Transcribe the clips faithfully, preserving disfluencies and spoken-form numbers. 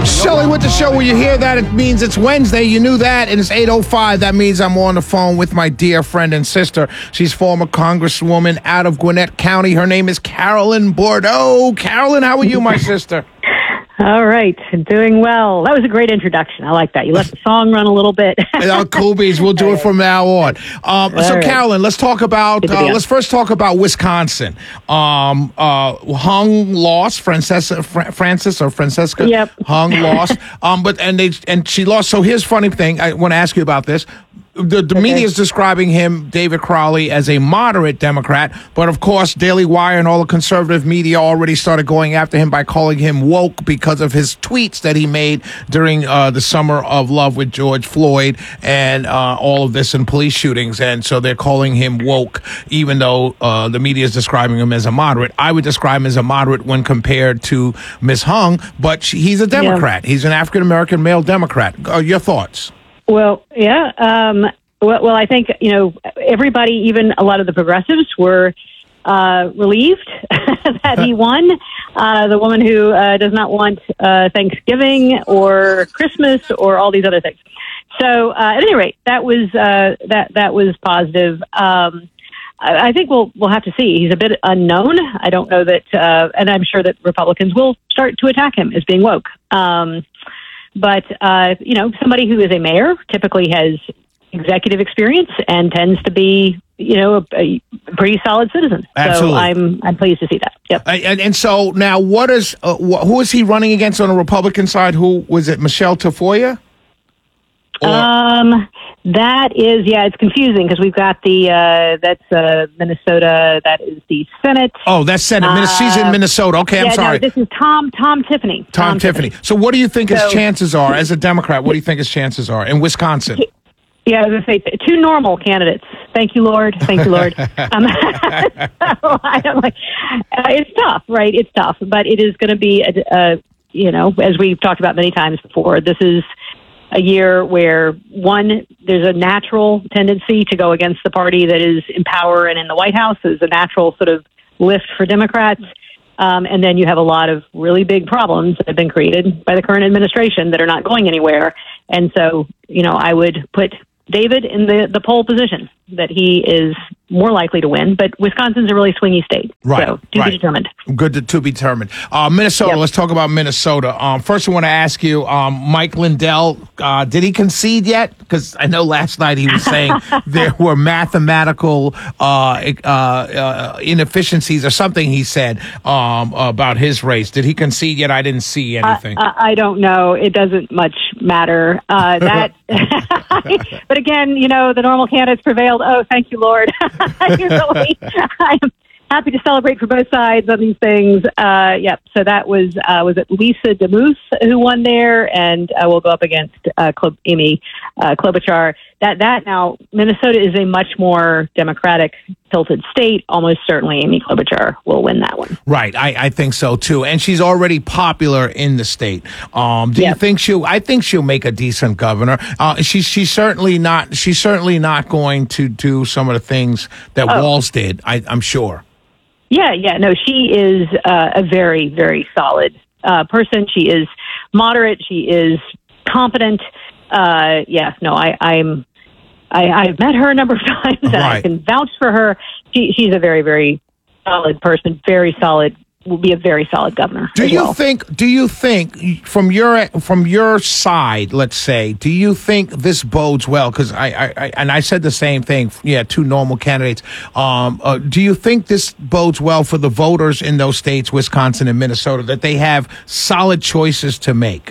Shelley with the show. When you hear that, it means it's Wednesday. You knew that, and it's eight oh five. That means I'm on the phone with my dear friend and sister. She's former Congresswoman out of Gwinnett County. Her name is Carolyn Bourdeaux. Carolyn, how are you, my sister? All right. Doing well. That was a great introduction. I like that. You let the song run a little bit. uh, cool beans. We'll do it from now on. Um, so, right. Carolyn, let's talk about, uh, let's first talk about Wisconsin. Um, uh, Hung lost, Francesca, Fra- Francis or Francesca yep. Hung lost. um, but, and they, and she lost. So here's a funny thing. I want to ask you about this. The, the okay. media is describing him, David Crowley, as a moderate Democrat. But, of course, Daily Wire and all the conservative media already started going after him by calling him woke because of his tweets that he made during uh, the summer of love with George Floyd and uh, all of this and police shootings. And so they're calling him woke, even though uh, the media is describing him as a moderate. I would describe him as a moderate when compared to Miz Hung, but she, he's a Democrat. Yeah. He's an African-American male Democrat. Uh, your thoughts? Well, yeah. Um, well, well, I think, you know, everybody, even a lot of the progressives, were uh, relieved that he won. Uh, the woman who uh, does not want uh, Thanksgiving or Christmas or all these other things. So, uh, at any rate, that was uh, that that was positive. Um, I, I think we'll we'll have to see. He's a bit unknown. I don't know that, uh, and I'm sure that Republicans will start to attack him as being woke. Um, But, uh, you know, somebody who is a mayor typically has executive experience and tends to be, you know, a, a pretty solid citizen. Absolutely. So I'm I'm pleased to see that. Yep. And, and so now what is, uh, wh- who is he running against on the Republican side? Who was it, Michelle Tafoya? Or- um, that is, yeah, it's confusing because we've got the, uh, that's uh, Minnesota, that is the Senate. Oh, that's Senate. Uh, She's in Minnesota. Okay, I'm yeah, sorry. No, this is Tom Tom Tiffany. Tom, Tom Tiffany. Tiffany. So what do you think his so, chances are, as a Democrat, what do you think his chances are in Wisconsin? Yeah, I was going to say, two normal candidates. Thank you, Lord. Thank you, Lord. um, so I'm like, uh, it's tough, right? It's tough, but it is going to be, a, a, you know, as we've talked about many times before, this is a year where, one, there's a natural tendency to go against the party that is in power and in the White House. There's a natural sort of lift for Democrats. Um, and then you have a lot of really big problems that have been created by the current administration that are not going anywhere. And so, you know, I would put David in the, the pole position that he is more likely to win, but Wisconsin's a really swingy state. Right. So to right. be determined. Good to, to be determined. Uh, Minnesota, yep. Let's talk about Minnesota. Um, first, I want to ask you, um, Mike Lindell, uh, did he concede yet? Because I know last night he was saying there were mathematical uh, uh, uh, inefficiencies or something he said um, about his race. Did he concede yet? I didn't see anything. Uh, I don't know. It doesn't much matter. Uh, that, but again, you know, the normal candidates prevailed. Oh, thank you, Lord. Usually, I am happy to celebrate for both sides on these things. Uh, yep. So that was uh, was it Lisa DeMuth who won there, and uh, we'll go up against uh, Cl- Amy uh, Klobuchar. That that now Minnesota is a much more Democratic tilted state. Almost certainly, Amy Klobuchar will win that one. Right. I, I think so too, and she's already popular in the state. Um, do yep. you think she'll? I think she'll make a decent governor. Uh, she's she's certainly not. She's certainly not going to do some of the things that oh. Walz did. I, I'm sure. Yeah, yeah, no, she is uh, a very, very solid uh, person. She is moderate. She is competent. Uh, yeah, no, I, I'm, I, I've met her a number of times, and right. I can vouch for her. She, she's a very, very solid person. Very solid. Will be a very solid governor. Do you well. think? Do you think from your from your side, let's say, do you think this bodes well? Because I, I, I and I said the same thing. Yeah, two normal candidates. Um, uh, do you think this bodes well for the voters in those states, Wisconsin and Minnesota, that they have solid choices to make?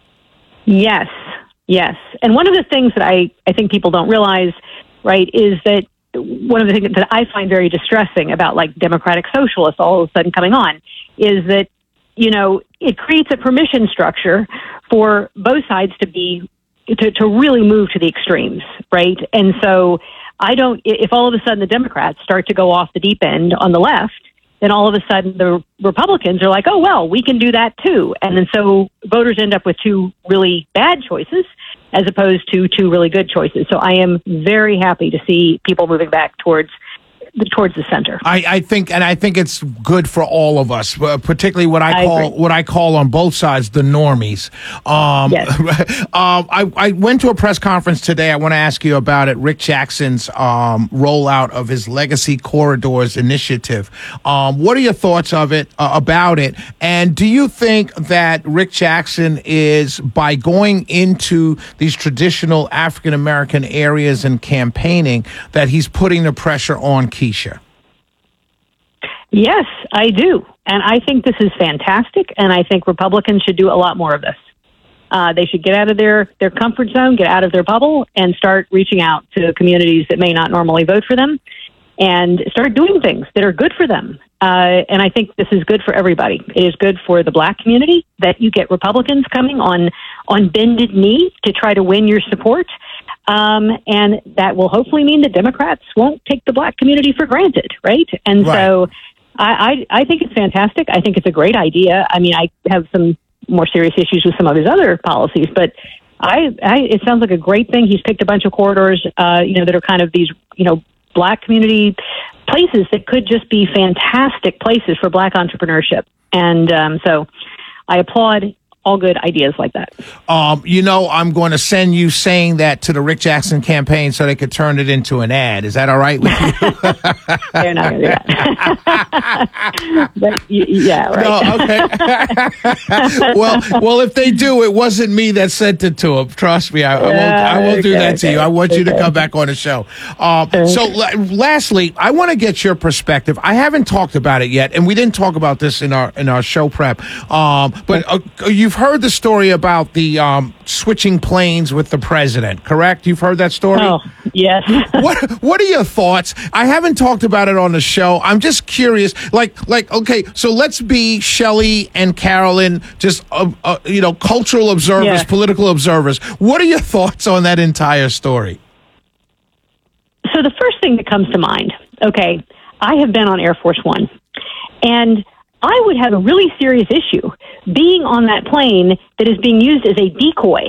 Yes, yes. And one of the things that I, I think people don't realize, right, is that one of the things that I find very distressing about like Democratic Socialists all of a sudden coming on is that, you know, it creates a permission structure for both sides to be, to, to really move to the extremes, right? And so I don't, if all of a sudden the Democrats start to go off the deep end on the left, then all of a sudden the Republicans are like, oh, well, we can do that too. And then so voters end up with two really bad choices as opposed to two really good choices. So I am very happy to see people moving back towards towards the center. I, I think, and I think it's good for all of us, uh, particularly what I, I call agree. what I call on both sides the normies. Um, Yes. um, I, I went to a press conference today. I want to ask you about it. Rick Jackson's um, rollout of his Legacy Corridors initiative. Um, what are your thoughts of it uh, about it? And do you think that Rick Jackson is, by going into these traditional African American areas and campaigning, that he's putting the pressure on Keisha? Yes, I do. And I think this is fantastic. And I think Republicans should do a lot more of this. Uh, they should get out of their, their comfort zone, get out of their bubble, and start reaching out to communities that may not normally vote for them and start doing things that are good for them. Uh, and I think this is good for everybody. It is good for the black community that you get Republicans coming on, on bended knee to try to win your support. Um, and that will hopefully mean the Democrats won't take the black community for granted, right? And Right. so I, I, I think it's fantastic. I think it's a great idea. I mean, I have some more serious issues with some of his other policies, but I, I it sounds like a great thing. He's picked a bunch of corridors, uh, you know, that are kind of these, you know, black community places that could just be fantastic places for black entrepreneurship. And um, so I applaud all good ideas like that. Um, you know, I'm going to send you saying that to the Rick Jackson campaign so they could turn it into an ad. Is that all right with you? They're not going to do that. But, y- yeah, right. No, okay. well, well, if they do, it wasn't me that sent it to them. Trust me, I, I won't. I won't do Okay, that to okay, you. I want you to okay. come back on the show. Um, so, la- lastly, I want to get your perspective. I haven't talked about it yet, and we didn't talk about this in our in our show prep. Um, but uh, you've heard the story about the um, switching planes with the president, correct? You've heard that story? Oh, yes. What What are your thoughts? I haven't talked about it on the show. I'm just curious. Like, like, okay, so let's be Shelley and Carolyn, just uh, uh, you know, cultural observers, Yeah. political observers. What are your thoughts on that entire story? So the first thing that comes to mind, okay, I have been on Air Force One, and I would have a really serious issue being on that plane that is being used as a decoy,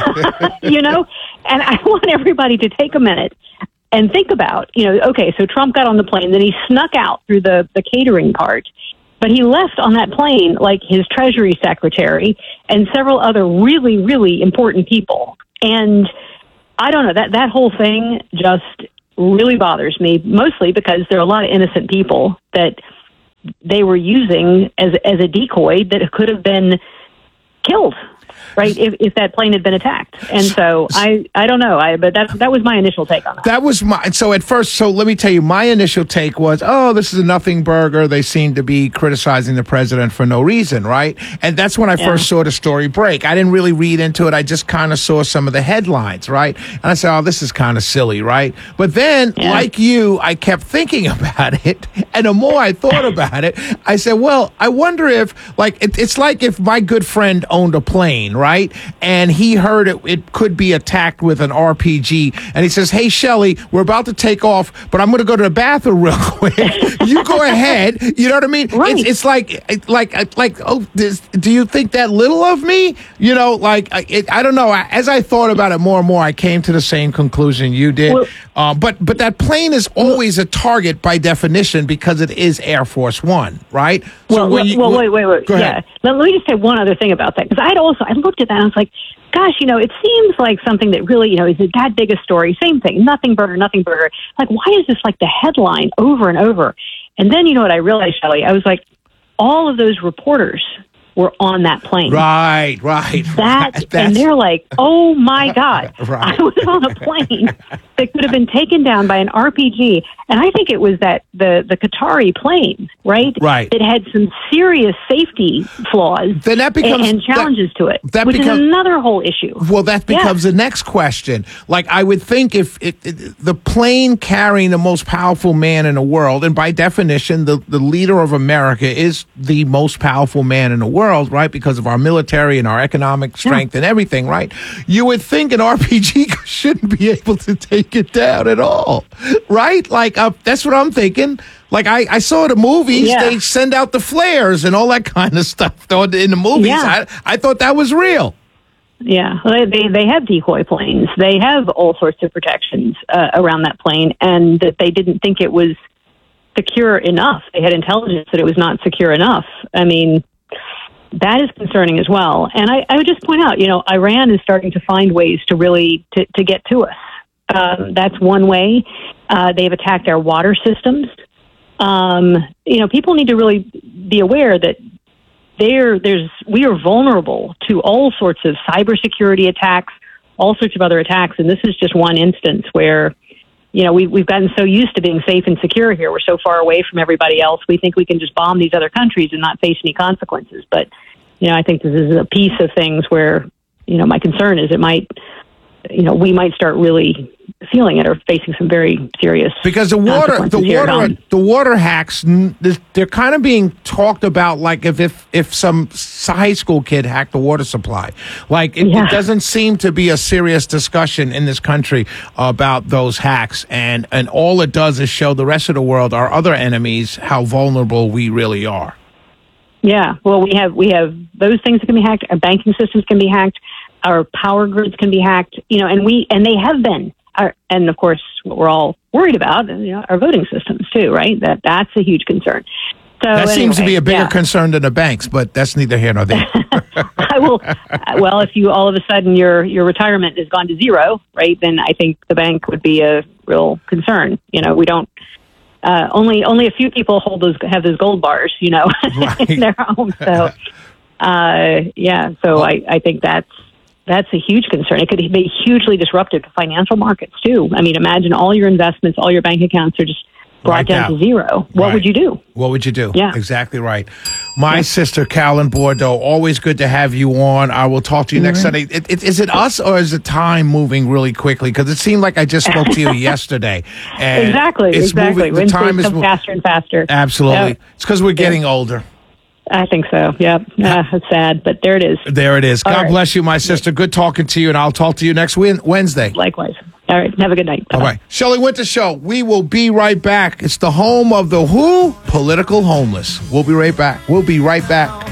you know? And I want everybody to take a minute and think about, you know, okay, so Trump got on the plane, then he snuck out through the, the catering part, but he left on that plane like his Treasury Secretary and several other really, really important people. And I don't know, that, that whole thing just really bothers me, mostly because there are a lot of innocent people that they were using as as a decoy that could have been killed, right? If if that plane had been attacked. And so I, I don't know. I but that that was my initial take on that. That was my, so at first, so let me tell you, my initial take was, oh, this is a nothing burger. They seem to be criticizing the president for no reason, right? And that's when I Yeah. first saw the story break. I didn't really read into it. I just kind of saw some of the headlines, right? And I said, oh, this is kind of silly, right? But then, Yeah. like you, I kept thinking about it. And the more I thought about it, I said, well, I wonder if, like, it, it's like if my good friend owned a plane, right? And he heard it, it could be attacked with an R P G. And he says, hey, Shelley, we're about to take off, but I'm going to go to the bathroom real quick. You go ahead. You know what I mean? Right. It's, it's like, it- like, like, oh, this, do you think that little of me? You know, like, I- it, I don't know. I- As I thought about it more and more, I came to the same conclusion you did. Well- Uh, but but that plane is always a target by definition because it is Air Force One, right? Well, when you- well, wait, wait, wait. Go Yeah. ahead. Let, let me just say one other thing about that, because I'd also I looked at that and I was like, gosh, you know, it seems like something that really, you know, is it that big a story? Same thing, nothing burger, nothing burger. Like, why is this like the headline over and over? And then you know what I realized, Shelley? I was like, all of those reporters were on that plane. Right, right. That right. and they're like, oh my God, Right. I was on a plane that could have been taken down by an R P G, and I think it was that the the Qatari plane, right? Right. That had some serious safety flaws Then that becomes- and, and challenges to it, that which becomes- is another whole issue. Well, that Yeah. becomes the next question. Like, I would think if it, it, the plane carrying the most powerful man in the world, and by definition, the, the leader of America is the most powerful man in the world, right? Because of our military and our economic strength and everything, right? You would think an R P G shouldn't be able to take it down at all, right? Like, uh, that's what I'm thinking. Like, I, I saw the movies, Yeah. they send out the flares and all that kind of stuff though, in the movies. Yeah. I, I thought that was real. Yeah, they they, they have decoy planes. They have all sorts of protections uh, around that plane, and that they didn't think it was secure enough. They had intelligence that it was not secure enough. I mean, that is concerning as well. And I, I would just point out, you know, Iran is starting to find ways to really to, to get to us. Um, that's one way. Uh, they've attacked our water systems. Um, you know, people need to really be aware that there, there's we are vulnerable to all sorts of cybersecurity attacks, all sorts of other attacks, and this is just one instance where, you know, we, we've gotten so used to being safe and secure here. We're so far away from everybody else. We think we can just bomb these other countries and not face any consequences. But, you know, I think this is a piece of things where, you know, my concern is it might, you know, we might start really feeling it or facing some very serious because the water, the water, the water hacks, they're kind of being talked about like if if, if some high school kid hacked the water supply. Like it, yeah. it doesn't seem to be a serious discussion in this country about those hacks, and and all it does is show the rest of the world, our other enemies, how vulnerable we really are. Yeah, well, we have we have those things that can be hacked. Our banking systems can be hacked. Our power grids can be hacked. You know, and we and they have been. Our, and of course, what we're all worried about, you know, our voting systems too, right? That that's a huge concern. So that anyway, seems to be a bigger yeah. concern than the banks, but that's neither here nor there. I will. Well, if you all of a sudden your your retirement has gone to zero, right? Then I think the bank would be a real concern. You know, we don't. Uh, only only a few people hold those have those gold bars, you know, right. in their home. So, uh, yeah. So I, I think that's that's a huge concern. It could be hugely disruptive to financial markets too. I mean, imagine all your investments, all your bank accounts are just brought right down now. to zero. What right. would you do? What would you do? Yeah, exactly right. My yeah. sister, Carolyn Bordeaux, always good to have you on. I will talk to you next mm-hmm. Sunday. It, it, is it us or is it time moving really quickly? Because it seemed like I just spoke to you yesterday. And exactly, it's exactly. Moving, the time is mo- faster and faster. Absolutely. Yep. It's because we're getting yeah. older. I think so. Yep. Uh, it's sad, but there it is. There it is. God right. bless you, my sister. Good talking to you, and I'll talk to you next Wednesday. Likewise. All right. Have a good night. Bye-bye. All right. Shelley Winter Show. We will be right back. It's the home of the who? Political homeless. We'll be right back. We'll be right back.